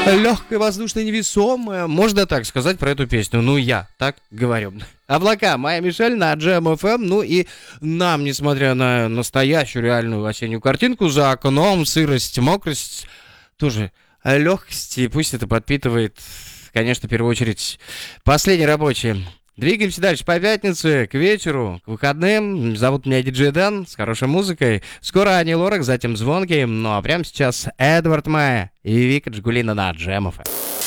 Легкая, воздушная, невесомая. Можно так сказать про эту песню. Ну, я так говорю. Облака, Майя Мишель на Джем ФМ. Ну и нам, несмотря на настоящую реальную осеннюю картинку, за окном сырость, мокрость, тоже легкость. И пусть это подпитывает, конечно, в первую очередь, последний рабочий. Двигаемся дальше по пятнице, к вечеру, к выходным. Зовут меня Диджей Дэн, с хорошей музыкой. Скоро Ани Лорак, затем Звонкий. Ну а прямо сейчас Эдвард Майя и Вика Джигулина на Джем ФМ.